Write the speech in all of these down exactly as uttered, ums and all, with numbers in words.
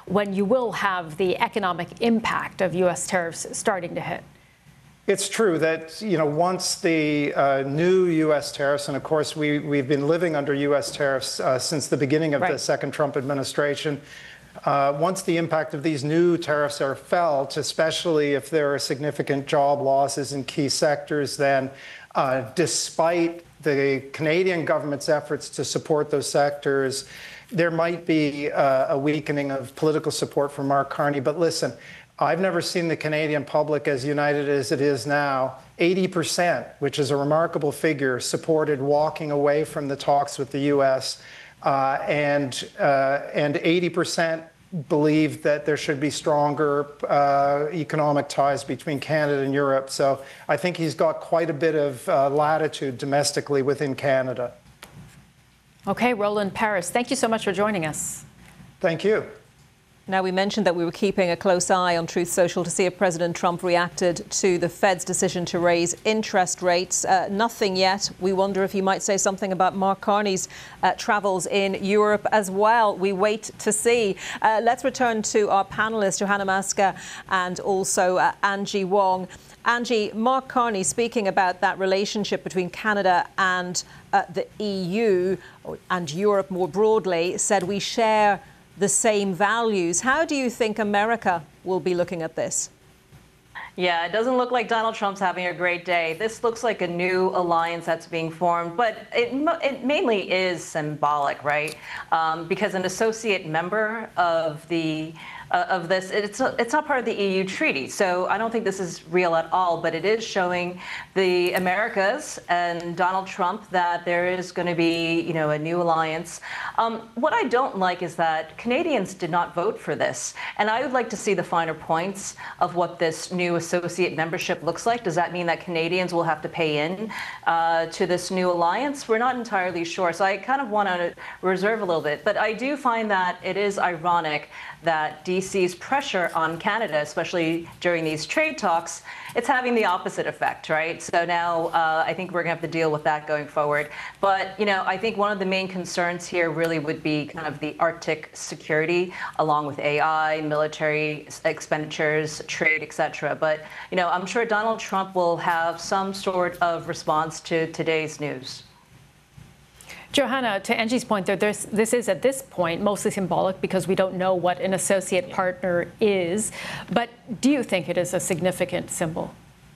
when you will have the economic impact of U S tariffs starting to hit? It's true that, you know, once the uh, new U S tariffs, and of course we, we've been living under U S tariffs uh, since the beginning of right. the second Trump administration, uh, once the impact of these new tariffs are felt, especially if there are significant job losses in key sectors, then uh, despite the Canadian government's efforts to support those sectors, there might be uh, a weakening of political support for Mark Carney. But listen, I've never seen the Canadian public as united as it is now. eighty percent, which is a remarkable figure, supported walking away from the talks with the U S, uh, and uh, and eighty percent believe that there should be stronger uh, economic ties between Canada and Europe. So I think he's got quite a bit of uh, latitude domestically within Canada. Okay, Roland Paris, thank you so much for joining us. Thank you. Now, we mentioned that we were keeping a close eye on Truth Social to see if President Trump reacted to the Fed's decision to raise interest rates. Uh, nothing yet. We wonder if he might say something about Mark Carney's uh, travels in Europe as well. We wait to see. Uh, let's return to our panelists, Johanna Maska and also uh, Angie Wong. Angie, Mark Carney, speaking about that relationship between Canada and uh, the E U and Europe more broadly, said we share the same values. How do you think America will be looking at this? Yeah, it doesn't look like Donald Trump's having a great day. This looks like a new alliance that's being formed, but it, it mainly is symbolic, right? Um, because an associate member of the Uh, of this, it's it's not part of the E U treaty, so I don't think this is real at all. But it is showing the Americas and Donald Trump that there is going to be, you know, a new alliance. Um, what I don't like is that Canadians did not vote for this, and I would like to see the finer points of what this new associate membership looks like. Does that mean that Canadians will have to pay in uh, to this new alliance? We're not entirely sure, so I kind of want to reserve a little bit. But I do find that it is ironic that D C's pressure on Canada, especially during these trade talks, it's having the opposite effect, right? So now uh, I think we're going to have to deal with that going forward. But, you know, I think one of the main concerns here really would be kind of the Arctic security, along with A I, military expenditures, trade, et cetera. But, you know, I'm sure Donald Trump will have some sort of response to today's news. Johanna, to Angie's point, there, there's, this is at this point mostly symbolic because we don't know what an associate partner is. But do you think it is a significant symbol?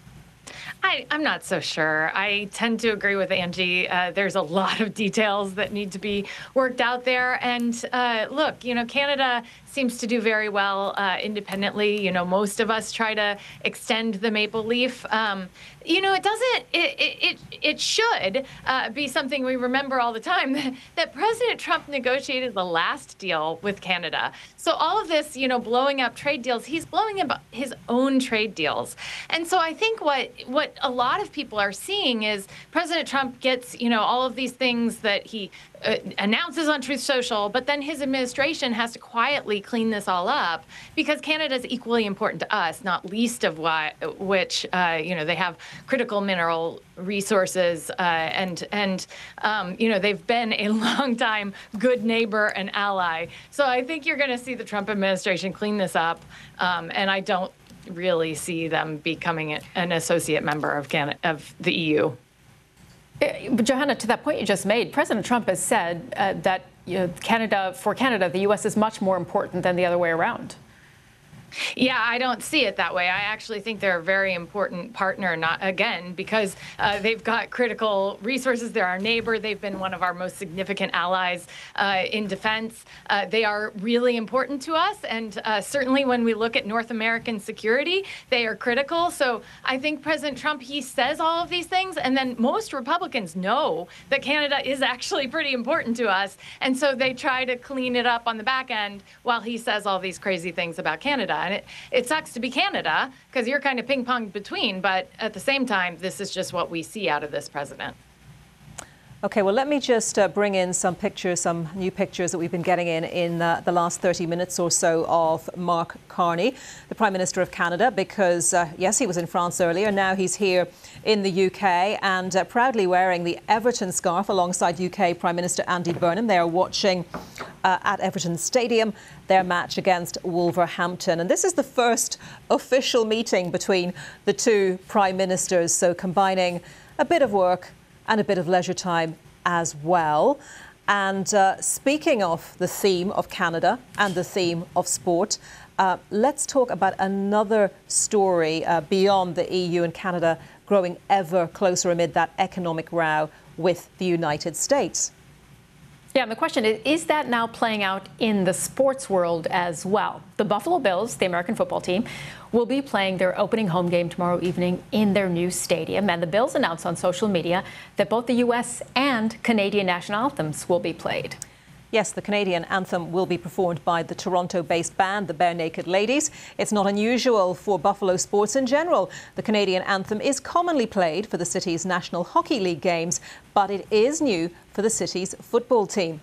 I, I'm not so sure. I tend to agree with Angie. Uh, there's a lot of details that need to be worked out there. And uh, look, you know, Canada seems to do very well uh, independently. You know, most of us try to extend the maple leaf. Um, you know, it doesn't, it it, it should uh, be something we remember all the time, that, that President Trump negotiated the last deal with Canada. So all of this, you know, blowing up trade deals, he's blowing up his own trade deals. And so I think what, what a lot of people are seeing is President Trump gets, you know, all of these things that he uh, announces on Truth Social, but then his administration has to quietly clean this all up because Canada is equally important to us, not least of why, which, uh, you know, they have critical mineral resources uh, and, and um, you know, they've been a long time good neighbor and ally. So I think you're going to see the Trump administration clean this up, um, and I don't really see them becoming an associate member of Canada, of the E U. But Johanna, to that point you just made, President Trump has said uh, that you know, Canada, for Canada, the U S is much more important than the other way around. Yeah, I don't see it that way. I actually think they're a very important partner, not again, because uh, they've got critical resources. They're our neighbor. They've been one of our most significant allies uh, in defense. Uh, they are really important to us. And uh, certainly when we look at North American security, they are critical. So I think President Trump, he says all of these things. And then most Republicans know that Canada is actually pretty important to us. And so they try to clean it up on the back end while he says all these crazy things about Canada. And it, it sucks to be Canada because you're kind of ping-pong between. But at the same time, this is just what we see out of this president. OK, well, let me just uh, bring in some pictures, some new pictures that we've been getting in in uh, the last thirty minutes or so of Mark Carney, the Prime Minister of Canada, because, uh, yes, he was in France earlier. Now he's here in the U K and uh, proudly wearing the Everton scarf alongside U K Prime Minister Andy Burnham. They are watching uh, at Everton Stadium, their match against Wolverhampton. And this is the first official meeting between the two prime ministers, so combining a bit of work and a bit of leisure time as well. And uh, speaking of the theme of Canada and the theme of sport, uh, let's talk about another story uh, beyond the E U and Canada growing ever closer amid that economic row with the United States. Yeah, and the question is, is that now playing out in the sports world as well? The Buffalo Bills, the American football team, will be playing their opening home game tomorrow evening in their new stadium. And the Bills announced on social media that both the U S and Canadian national anthems will be played. Yes, the Canadian anthem will be performed by the Toronto-based band, the Bare Naked Ladies. It's not unusual for Buffalo sports in general. The Canadian anthem is commonly played for the city's National Hockey League games, but it is new for the city's football team.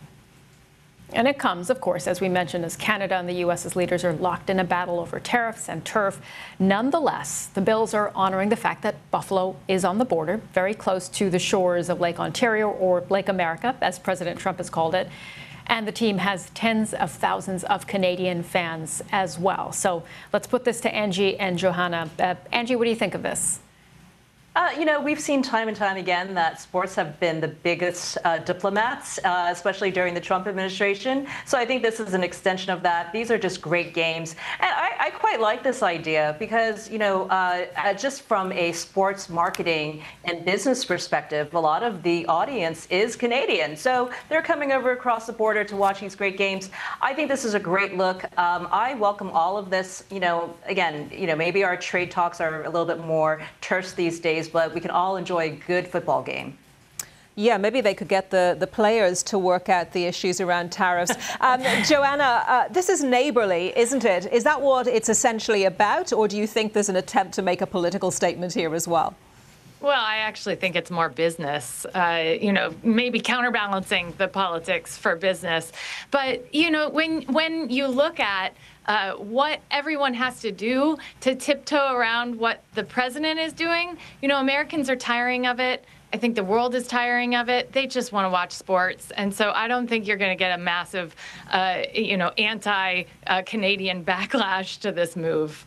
And it comes, of course, as we mentioned, as Canada and the U S's leaders are locked in a battle over tariffs and turf. Nonetheless, the Bills are honoring the fact that Buffalo is on the border, very close to the shores of Lake Ontario, or Lake America, as President Trump has called it. And the team has tens of thousands of Canadian fans as well. So let's put this to Angie and Johanna. Uh, Angie, what do you think of this? Uh, you know, we've seen time and time again that sports have been the biggest uh, diplomats, uh, especially during the Trump administration. So I think this is an extension of that. These are just great games. And I, I quite like this idea because, you know, uh, just from a sports marketing and business perspective, a lot of the audience is Canadian. So they're coming over across the border to watch these great games. I think this is a great look. Um, I welcome all of this. You know, again, you know, maybe our trade talks are a little bit more terse these days, but we can all enjoy a good football game. Yeah, maybe they could get the, the players to work out the issues around tariffs. Um, Joanna, uh, this is neighbourly, isn't it? Is that what it's essentially about, or do you think there's an attempt to make a political statement here as well? Well, I actually think it's more business, uh, you know, maybe counterbalancing the politics for business. But, you know, when when you look at uh, what everyone has to do to tiptoe around what the president is doing, you know, Americans are tiring of it. I think the world is tiring of it. They just want to watch sports. And so I don't think you're going to get a massive, uh, you know, anti-Canadian backlash to this move.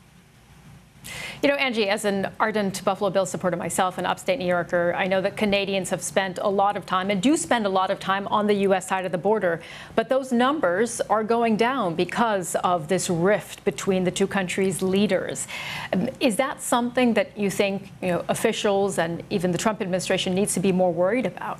You know, Angie, as an ardent Buffalo Bills supporter myself, an upstate New Yorker, I know that Canadians have spent a lot of time and do spend a lot of time on the U S side of the border. But those numbers are going down because of this rift between the two countries' leaders. Is that something that you think, you know, officials and even the Trump administration needs to be more worried about?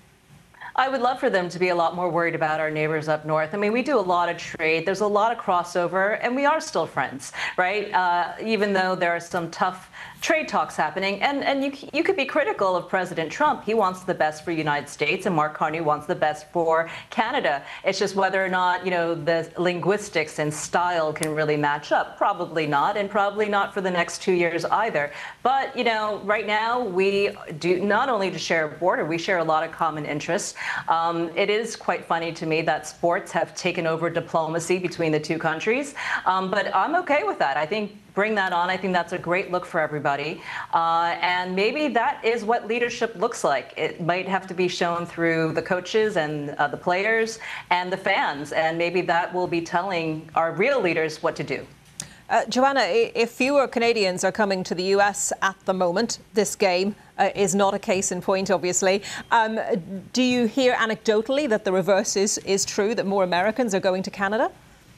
I would love for them to be a lot more worried about our neighbors up north. I mean, we do a lot of trade. There's a lot of crossover, and we are still friends, right? Uh, even though there are some tough trade talks happening. And, and you, you could be critical of President Trump. He wants the best for the United States, and Mark Carney wants the best for Canada. It's just whether or not, you know, the linguistics and style can really match up. Probably not, and probably not for the next two years either. But, you know, right now, we do not only to share a border, we share a lot of common interests. Um, it is quite funny to me that sports have taken over diplomacy between the two countries. Um, but I'm okay with that. I think bring that on. I think that's a great look for everybody. Uh, and maybe that is what leadership looks like. It might have to be shown through the coaches and uh, the players and the fans. And maybe that will be telling our real leaders what to do. Uh, Joanna, if fewer Canadians are coming to the U S at the moment, this game uh, is not a case in point, obviously. Um, do you hear anecdotally that the reverse is, is true, that more Americans are going to Canada?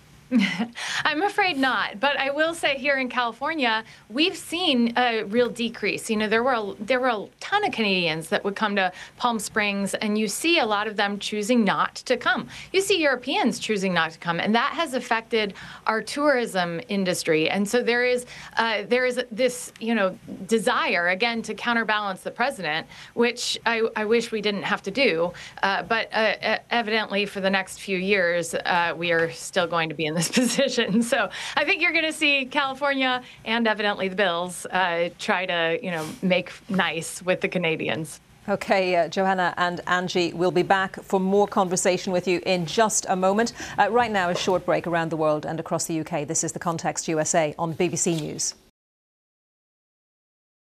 I'm afraid not, but I will say here in California, we've seen a real decrease. You know, there were a, there were a ton of Canadians that would come to Palm Springs, and you see a lot of them choosing not to come. You see Europeans choosing not to come, and that has affected our tourism industry. And so there is uh, there is this, you know, desire again to counterbalance the president, which I, I wish we didn't have to do. Uh, but uh, evidently, for the next few years, uh, we are still going to be in this position. So I think you're going to see California and evidently the Bills uh, try to, you know, make nice with the Canadians. OK, uh, Johanna and Angie, we'll be back for more conversation with you in just a moment. Uh, right now, a short break around the world and across the U K. This is The Context U S A on B B C News.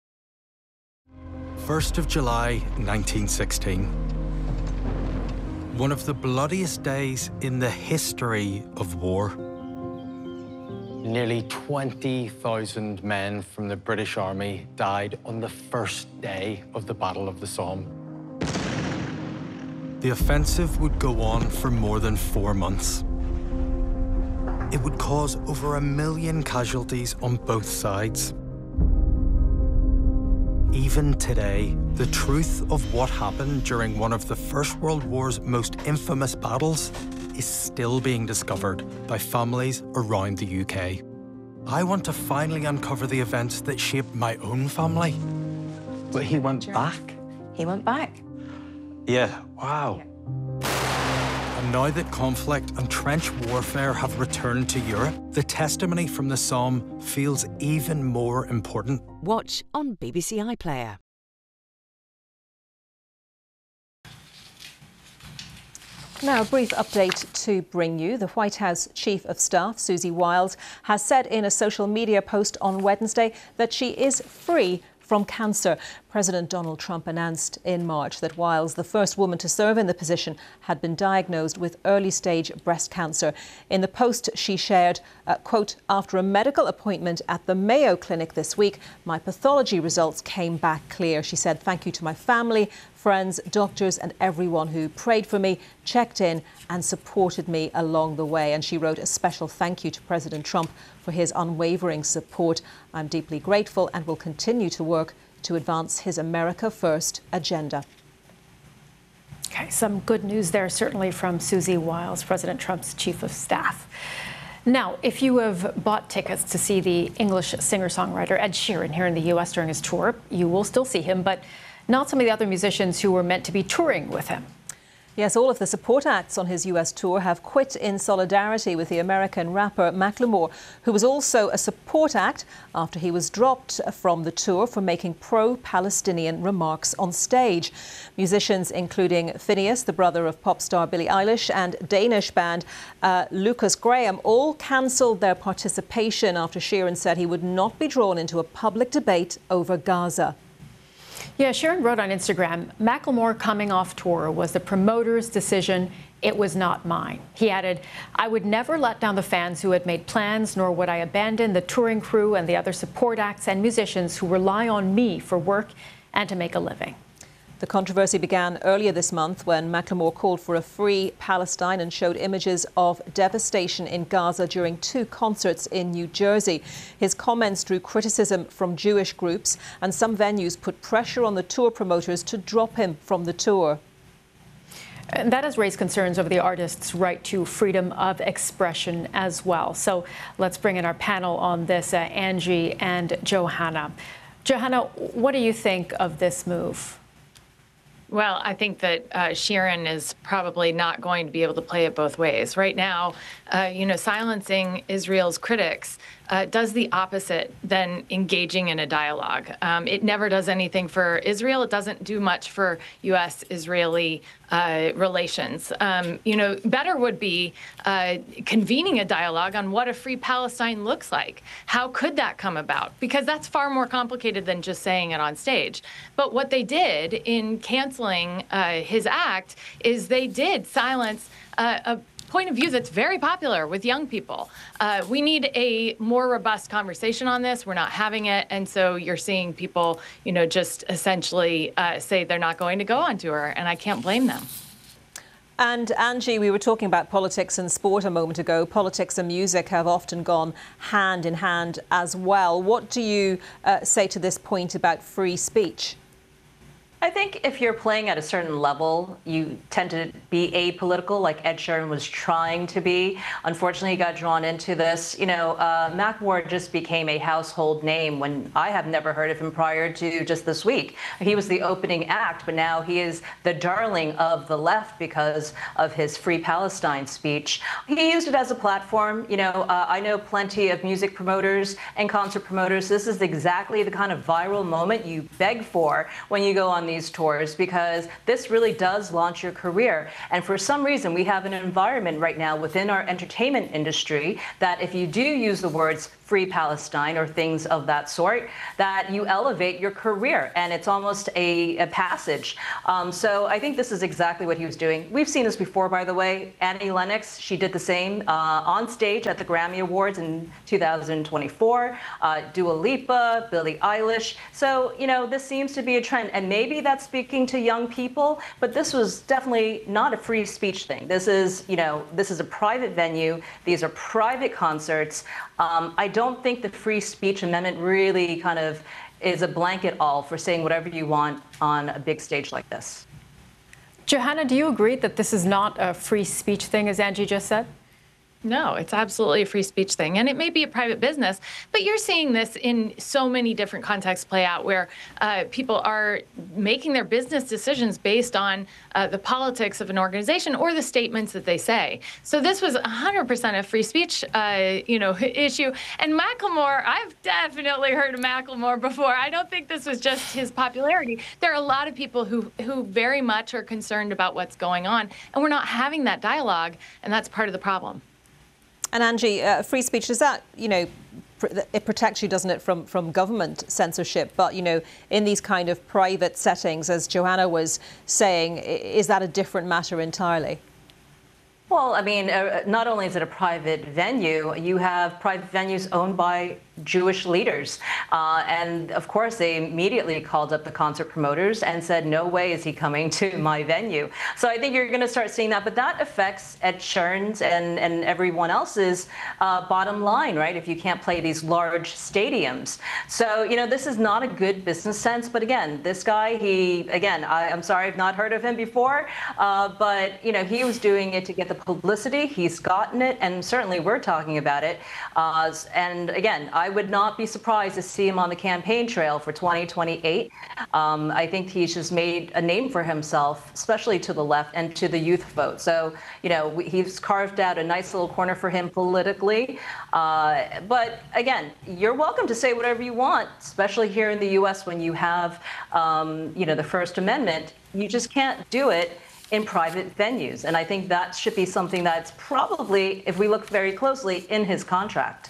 first of July nineteen sixteen. one of the bloodiest days in the history of war. Nearly twenty thousand men from the British Army died on the first day of the Battle of the Somme. The offensive would go on for more than four months. It would cause over a million casualties on both sides. Even today, the truth of what happened during one of the First World War's most infamous battles is still being discovered by families around the U K. I want to finally uncover the events that shaped my own family. But he went back? He went back. Yeah, wow. And now that conflict and trench warfare have returned to Europe, the testimony from the Somme feels even more important. Watch on B B C iPlayer. Now, a brief update to bring you. The White House Chief of Staff, Susie Wiles, has said in a social media post on Wednesday that she is free from cancer. President Donald Trump announced in March that Wiles, the first woman to serve in the position, had been diagnosed with early-stage breast cancer. In the post she shared, uh, quote, "After a medical appointment at the Mayo Clinic this week, my pathology results came back clear." She said, "Thank you to my family, friends, doctors and everyone who prayed for me, checked in and supported me along the way." And she wrote a special thank you to President Trump for his unwavering support. "I'm deeply grateful and will continue to work to advance his America First agenda." Okay, some good news there, certainly from Susie Wiles, President Trump's chief of staff. Now, if you have bought tickets to see the English singer-songwriter Ed Sheeran here in the U S during his tour, you will still see him, but not some of the other musicians who were meant to be touring with him. Yes, all of the support acts on his U S tour have quit in solidarity with the American rapper Macklemore, who was also a support act after he was dropped from the tour for making pro-Palestinian remarks on stage. Musicians including Phineas, the brother of pop star Billie Eilish, and Danish band uh, Lucas Graham all cancelled their participation after Sheeran said he would not be drawn into a public debate over Gaza. Yeah, Sheeran wrote on Instagram, "Macklemore coming off tour was the promoter's decision. It was not mine." He added, "I would never let down the fans who had made plans, nor would I abandon the touring crew and the other support acts and musicians who rely on me for work and to make a living." The controversy began earlier this month when Macklemore called for a free Palestine and showed images of devastation in Gaza during two concerts in New Jersey. His comments drew criticism from Jewish groups, and some venues put pressure on the tour promoters to drop him from the tour. And that has raised concerns over the artist's right to freedom of expression as well. So let's bring in our panel on this, uh, Angie and Johanna. Johanna, what do you think of this move? Well, I think that uh, Sheeran is probably not going to be able to play it both ways. Right now, uh, you know, silencing Israel's critics uh, does the opposite than engaging in a dialogue. Um, it never does anything for Israel. It doesn't do much for U S Israeli uh, relations. Um, you know, better would be uh, convening a dialogue on what a free Palestine looks like. How could that come about? Because that's far more complicated than just saying it on stage. But what they did in canceling uh, his act is they did silence uh, a point of view that's very popular with young people. Uh, we need a more robust conversation on this. We're not having it. And so you're seeing people, you know, just essentially uh, say they're not going to go on tour. And I can't blame them. And Angie, we were talking about politics and sport a moment ago. Politics and music have often gone hand in hand as well. What do you uh, say to this point about free speech? I think if you're playing at a certain level, you tend to be apolitical, like Ed Sheeran was trying to be. Unfortunately, he got drawn into this. You know, uh, Macklemore just became a household name when I have never heard of him prior to just this week. He was the opening act, but now he is the darling of the left because of his Free Palestine speech. He used it as a platform. You know, uh, I know plenty of music promoters and concert promoters. This is exactly the kind of viral moment you beg for when you go on the these tours, because this really does launch your career. And for some reason, we have an environment right now within our entertainment industry that if you do use the words Free Palestine or things of that sort, that you elevate your career. And it's almost a, a passage. Um, so I think this is exactly what he was doing. We've seen this before, by the way. Annie Lennox, she did the same uh, on stage at the Grammy Awards in two thousand twenty-four. Uh, Dua Lipa, Billie Eilish. So, you know, this seems to be a trend. And maybe that's speaking to young people, but this was definitely not a free speech thing. This is, you know, this is a private venue. These are private concerts. Um, I don't think the free speech amendment really kind of is a blanket all for saying whatever you want on a big stage like this. Johanna, do you agree that this is not a free speech thing, as Angie just said? No, it's absolutely a free speech thing. And it may be a private business, but you're seeing this in so many different contexts play out where uh, people are making their business decisions based on uh, the politics of an organization or the statements that they say. So this was one hundred percent a free speech uh, you know, issue. And Macklemore, I've definitely heard of Macklemore before. I don't think this was just his popularity. There are a lot of people who, who very much are concerned about what's going on, and we're not having that dialogue, and that's part of the problem. And Angie, uh, free speech, is that, you know, pr it protects you, doesn't it, from, from government censorship? But, you know, in these kind of private settings, as Johanna was saying, is that a different matter entirely? Well, I mean, uh, not only is it a private venue, you have private venues owned by Jewish leaders. Uh, and of course, they immediately called up the concert promoters and said, no way is he coming to my venue. So I think you're going to start seeing that. But that affects Ed Sheeran's and, and everyone else's uh, bottom line, right? If you can't play these large stadiums. So, you know, this is not a good business sense. But again, this guy, he, again, I, I'm sorry, I've not heard of him before. Uh, but, you know, he was doing it to get the publicity. He's gotten it. And certainly we're talking about it. Uh, and again, I would not be surprised to see him on the campaign trail for twenty twenty-eight. Um, I think he's just made a name for himself, especially to the left and to the youth vote. So, you know, he's carved out a nice little corner for him politically. Uh, but again, you're welcome to say whatever you want, especially here in the U S when you have, um, you know, the First Amendment. You just can't do it in private venues. And I think that should be something that's probably, if we look very closely, in his contract.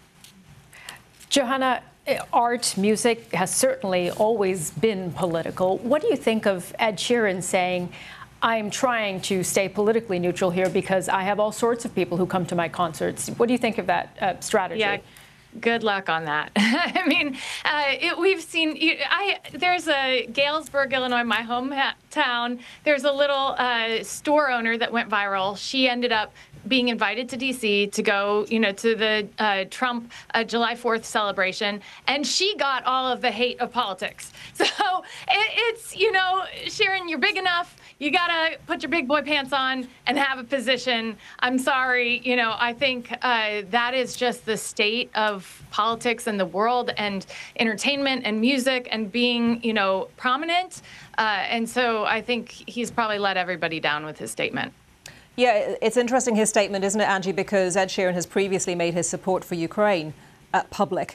Johanna, art, music has certainly always been political. What do you think of Ed Sheeran saying, I'm trying to stay politically neutral here because I have all sorts of people who come to my concerts? What do you think of that uh, strategy? Yeah. Good luck on that. I mean, uh, it, we've seen, I, there's a Galesburg, Illinois, my hometown. There's a little uh, store owner that went viral. She ended up being invited to D C to go, you know, to the uh, Trump uh, July fourth celebration, and she got all of the hate of politics. So it, it's, you know, Sheeran, you're big enough. You gotta put your big boy pants on and have a position. I'm sorry, you know, I think uh, that is just the state of politics and the world and entertainment and music and being, you know, prominent. Uh, and so I think he's probably let everybody down with his statement. Yeah, it's interesting, his statement, isn't it, Angie, because Ed Sheeran has previously made his support for Ukraine uh, public.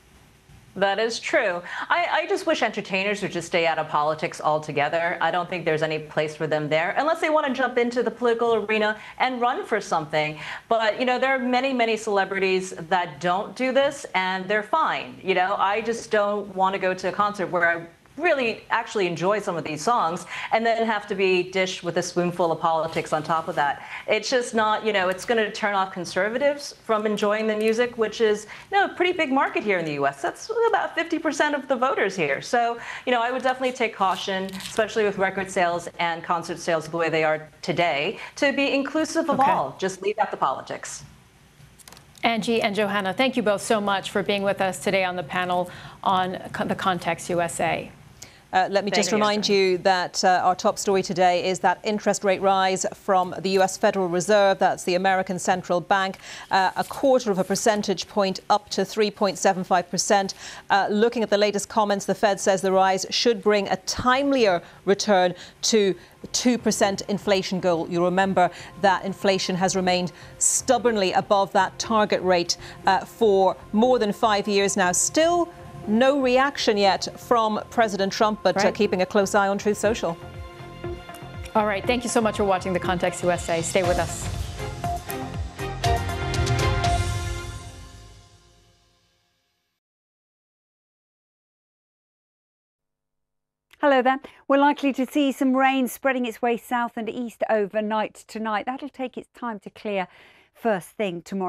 That is true. I, I just wish entertainers would just stay out of politics altogether. I don't think there's any place for them there, unless they want to jump into the political arena and run for something. But, you know, there are many, many celebrities that don't do this, and they're fine. You know, I just don't want to go to a concert where I really actually enjoy some of these songs and then have to be dished with a spoonful of politics on top of that. It's just not, you know, it's going to turn off conservatives from enjoying the music, which is, you know, a pretty big market here in the U S. That's about fifty percent of the voters here. So, you know, I would definitely take caution, especially with record sales and concert sales the way they are today, to be inclusive of Okay. all. Just leave out the politics. Angie and Johanna, thank you both so much for being with us today on the panel on the Context U S A. Uh, let me Thank just you. remind you that uh, our top story today is that interest rate rise from the U S Federal Reserve, that's the American Central Bank, uh, a quarter of a percentage point up to three point seven five percent. Uh, looking at the latest comments, the Fed says the rise should bring a timelier return to two percent inflation goal. You remember that inflation has remained stubbornly above that target rate uh, for more than five years now. Still no reaction yet from President Trump, but right. uh, keeping a close eye on Truth Social. All right. Thank you so much for watching the Context U S A. Stay with us. Hello there. We're likely to see some rain spreading its way south and east overnight tonight. That'll take its time to clear first thing tomorrow.